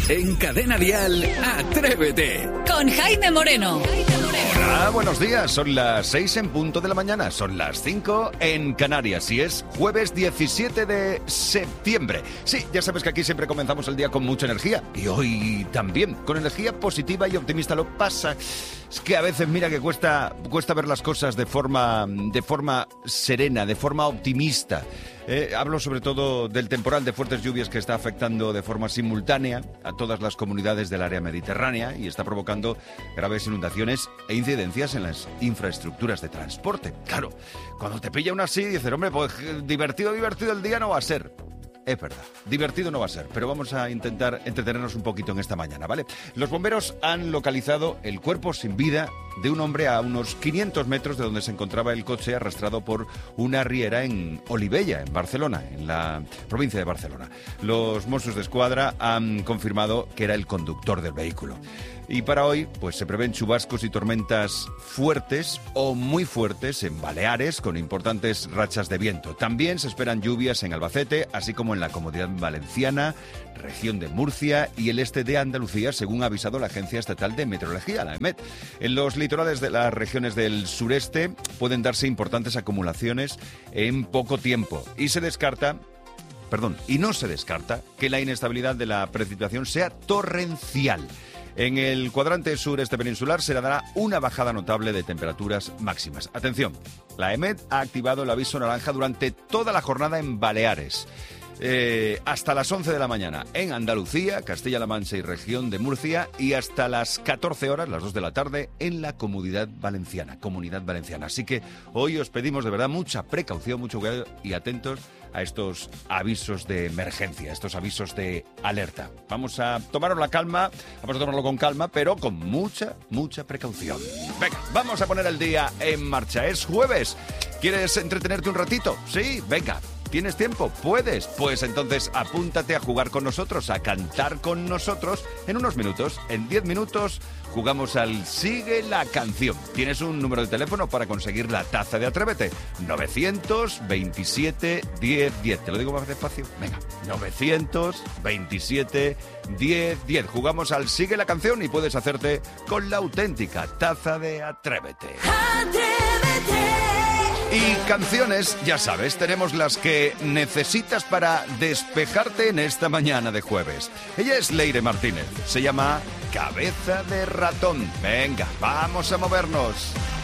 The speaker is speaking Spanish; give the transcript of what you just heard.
En Cadena Dial, Atrévete. Con Jaime Moreno. Hola, buenos días. Son las 6 en punto de la mañana. Son las 5 en Canarias. Y es jueves 17 de septiembre. Sí, ya sabes que aquí siempre comenzamos el día con mucha energía. Y hoy también, con energía positiva y optimista. Lo pasa es que a veces, mira, que cuesta ver las cosas de forma serena, de forma optimista. Hablo sobre todo del temporal de fuertes lluvias que está afectando de forma simultánea a todas las comunidades del área mediterránea y está provocando graves inundaciones e incidencias en las infraestructuras de transporte. Claro, cuando te pilla una así, dices, hombre, pues divertido el día no va a ser. Es verdad, divertido no va a ser, pero vamos a intentar entretenernos un poquito en esta mañana, ¿vale? Los bomberos han localizado el cuerpo sin vida de un hombre a unos 500 metros de donde se encontraba el coche arrastrado por una riera en Olivella, en Barcelona, en la provincia de Barcelona. Los Mossos d'Esquadra han confirmado que era el conductor del vehículo. Y para hoy, pues se prevén chubascos y tormentas fuertes o muy fuertes en Baleares, con importantes rachas de viento. También se esperan lluvias en Albacete, así como en la Comunidad Valenciana, región de Murcia y el este de Andalucía, según ha avisado la Agencia Estatal de Meteorología, la EMET. En los litorales de las regiones del sureste pueden darse importantes acumulaciones en poco tiempo y no se descarta que la inestabilidad de la precipitación sea torrencial. En el cuadrante sureste peninsular se le dará una bajada notable de temperaturas máximas. Atención, la EMET ha activado el aviso naranja durante toda la jornada en Baleares. Hasta las 11 de la mañana en Andalucía, Castilla-La Mancha y región de Murcia, y hasta las 14 horas, las 2 de la tarde, en la Comunidad Valenciana. Así que hoy os pedimos de verdad mucha precaución, mucho cuidado y atentos a estos avisos de emergencia, estos avisos de alerta. Vamos a tomarlo con calma, pero con mucha precaución. Venga, vamos a poner el día en marcha. Es jueves. ¿Quieres entretenerte un ratito? Sí, venga. ¿Tienes tiempo? ¿Puedes? Pues entonces apúntate a jugar con nosotros, a cantar con nosotros en unos minutos. En 10 minutos jugamos al Sigue la Canción. ¿Tienes un número de teléfono para conseguir la taza de Atrévete? 927 10 10. ¿Te lo digo más despacio? Venga, 927 10 10. Jugamos al Sigue la Canción y puedes hacerte con la auténtica taza de Atrévete. Y canciones, ya sabes, tenemos las que necesitas para despejarte en esta mañana de jueves. Ella es Leire Martínez, se llama Cabeza de Ratón. Venga, vamos a movernos.